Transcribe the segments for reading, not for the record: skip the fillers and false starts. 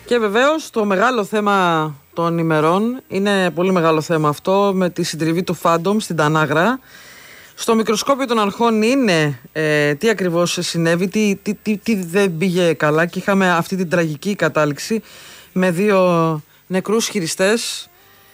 Και βεβαίως το μεγάλο θέμα των ημερών, είναι πολύ μεγάλο θέμα αυτό, με τη συντριβή του Φάντομ στην Τανάγρα. Στο μικροσκόπιο των αρχών είναι τι ακριβώς συνέβη, τι δεν πήγε καλά, και είχαμε αυτή την τραγική κατάληξη με 2 νεκρούς χειριστές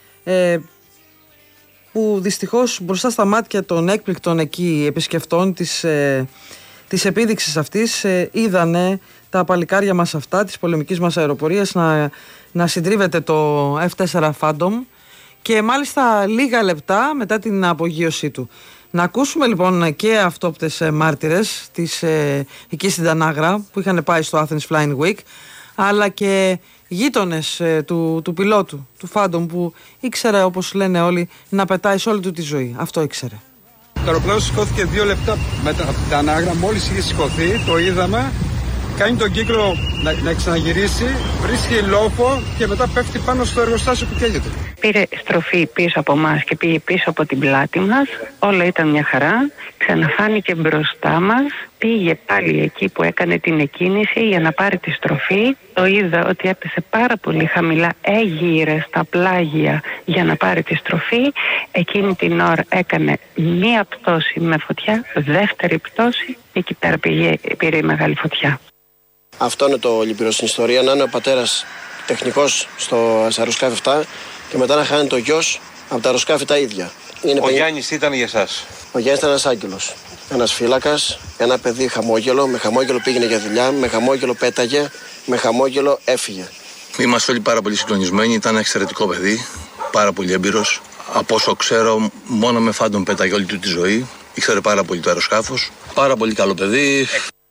που δυστυχώς μπροστά στα μάτια των έκπληκτων εκεί επισκεφτών της επίδειξης αυτής είδανε τα παλικάρια μας αυτά της πολεμικής μας αεροπορίας να συντρίβεται το F-4 Phantom, και μάλιστα λίγα λεπτά μετά την απογείωσή του. Να ακούσουμε λοιπόν και αυτόπτες μάρτυρες εκεί στην Τανάγρα που είχαν πάει στο Athens Flying Week, αλλά και γείτονες του πιλότου, του Phantom, που ήξερε, όπως λένε όλοι, να πετάει σε όλη του τη ζωή. Αυτό ήξερε. Το αεροπλάνο σηκώθηκε 2 λεπτά μετά από την Τανάγρα. Μόλις είχε σηκωθεί, το είδαμε. Κάνει τον κύκλο να ξαναγυρίσει, βρίσκει λόφο και μετά πέφτει πάνω στο εργοστάσιο που καίγεται. Πήρε στροφή πίσω από εμάς και πήγε πίσω από την πλάτη μας. Όλα ήταν μια χαρά. Ξαναφάνηκε μπροστά μας. Πήγε πάλι εκεί που έκανε την εκκίνηση για να πάρει τη στροφή. Το είδα ότι έπεσε πάρα πολύ χαμηλά. Έγειρε στα πλάγια για να πάρει τη στροφή. Εκείνη την ώρα έκανε μία πτώση με φωτιά. Δεύτερη πτώση. Εκεί πέρα πήρε η μεγάλη φωτιά. Αυτό είναι το λυπηρό στην ιστορία, να είναι ο πατέρας τεχνικός στο αεροσκάφη 7 και μετά να χάνει το γιος από τα αεροσκάφη τα ίδια. Ο Γιάννης ήταν για εσάς? Ο Γιάννης ήταν ένας άγγελος, ένας φύλακας, ένα παιδί χαμόγελο, με χαμόγελο πήγαινε για δουλειά, με χαμόγελο πέταγε, με χαμόγελο έφυγε. Είμαστε όλοι πάρα πολύ συγκλονισμένοι, ήταν ένα εξαιρετικό παιδί, πάρα πολύ έμπειρος. Από όσο ξέρω, μόνο με Phantom πέταγε όλη του τη ζωή, ήξερε πάρα πολύ το αεροσκάφος, πάρα πολύ καλό παιδί.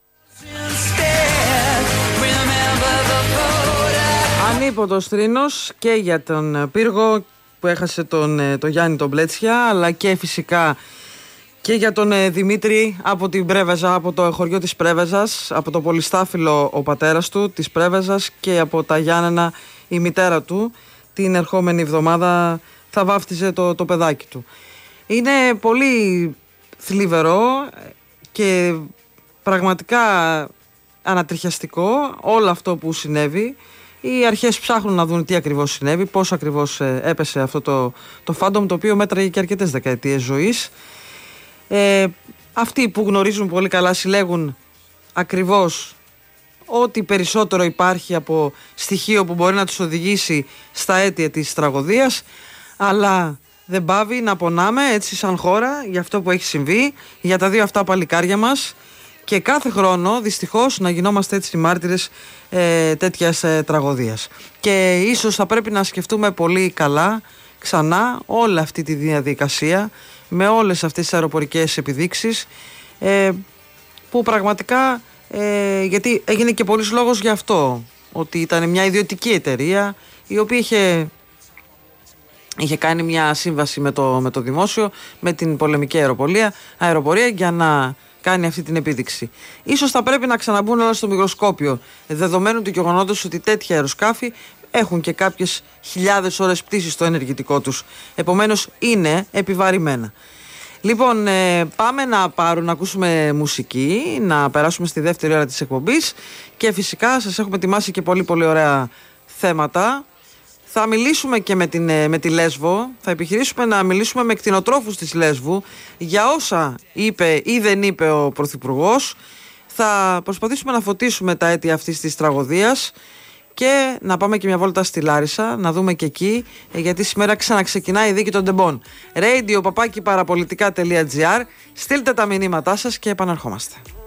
Ανίποτος θρήνος και για τον πύργο που έχασε τον Γιάννη τον Μπλέτσια, αλλά και φυσικά και για τον Δημήτρη από την Πρέβεζα, από το χωριό της Πρέβεζας, από το Πολυστάφυλλο ο πατέρας του της Πρέβεζας, και από τα Γιάννενα η μητέρα του. Την ερχόμενη εβδομάδα θα βάφτιζε το παιδάκι του. Είναι πολύ θλιβερό και πραγματικά ανατριχιαστικό όλο αυτό που συνέβη. Οι αρχές ψάχνουν να δουν τι ακριβώς συνέβη, πώς ακριβώς έπεσε αυτό το Phantom, το οποίο μέτραγε και αρκετές δεκαετίες ζωής. Αυτοί που γνωρίζουν πολύ καλά συλλέγουν ακριβώς ό,τι περισσότερο υπάρχει από στοιχείο που μπορεί να τους οδηγήσει στα αίτια της τραγωδίας, αλλά δεν πάβει να πονάμε έτσι σαν χώρα για αυτό που έχει συμβεί, για τα 2 αυτά παλικάρια μας, και κάθε χρόνο δυστυχώς να γινόμαστε έτσι μάρτυρες τέτοιας τραγωδίας. Και ίσως θα πρέπει να σκεφτούμε πολύ καλά ξανά όλη αυτή τη διαδικασία με όλες αυτές τις αεροπορικές επιδείξεις, που πραγματικά γιατί έγινε και πολλής λόγος γι' αυτό, ότι ήταν μια ιδιωτική εταιρεία η οποία είχε κάνει μια σύμβαση με το δημόσιο, με την πολεμική αεροπορία για να κάνει αυτή την επίδειξη. Ίσως θα πρέπει να ξαναμπούν όλα στο μικροσκόπιο, δεδομένου του γεγονότος ότι τέτοια αεροσκάφη έχουν και κάποιες χιλιάδες ώρες πτήσης στο ενεργητικό τους. Επομένως είναι επιβαρημένα. Λοιπόν, πάμε να ακούσουμε μουσική, να περάσουμε στη δεύτερη ώρα της εκπομπής, και φυσικά σας έχουμε ετοιμάσει και πολύ πολύ ωραία θέματα. Θα μιλήσουμε και με τη Λέσβο, θα επιχειρήσουμε να μιλήσουμε με κτηνοτρόφους της Λέσβου για όσα είπε ή δεν είπε ο Πρωθυπουργός. Θα προσπαθήσουμε να φωτίσουμε τα αίτια αυτής της τραγωδίας και να πάμε και μια βόλτα στη Λάρισα, να δούμε και εκεί, γιατί σήμερα ξαναξεκινάει η δίκη των τεμπών. Radio-parapolitica.gr, στείλτε τα μηνύματά σας και επαναρχόμαστε.